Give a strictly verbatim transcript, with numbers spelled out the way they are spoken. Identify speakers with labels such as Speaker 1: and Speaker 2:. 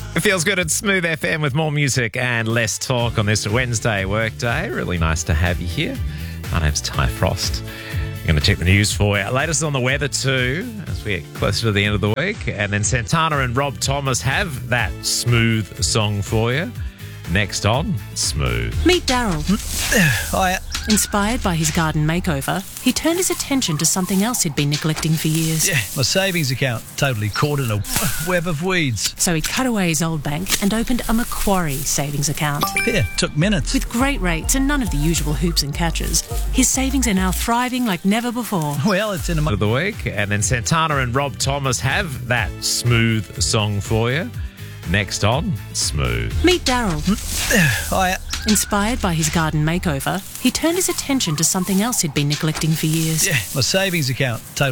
Speaker 1: It feels good at Smooth F M with more music and less talk on this Wednesday workday. Really nice to have you here. My name's Ty Frost. I'm going to check the news for you. Latest on the weather too, as we get closer to the end of the week. And then Santana and Rob Thomas have that smooth song for you. Next on Smooth.
Speaker 2: Meet Daryl.
Speaker 3: Hi.
Speaker 2: Inspired by his garden makeover, he turned his attention to something else he'd been neglecting for years.
Speaker 3: Yeah, my savings account totally caught in a web of weeds.
Speaker 2: So he cut away his old bank and opened a Macquarie savings account.
Speaker 3: Yeah, took minutes.
Speaker 2: With great rates and none of the usual hoops and catches, his savings are now thriving like never before.
Speaker 3: Well, it's in a...
Speaker 1: Of the week. And then Santana and Rob Thomas have that smooth song for you. Next on Smooth.
Speaker 2: Meet Daryl.
Speaker 3: Hi.
Speaker 2: Inspired by his garden makeover, he turned his attention to something else he'd been neglecting for years.
Speaker 3: Yeah, my savings account totally...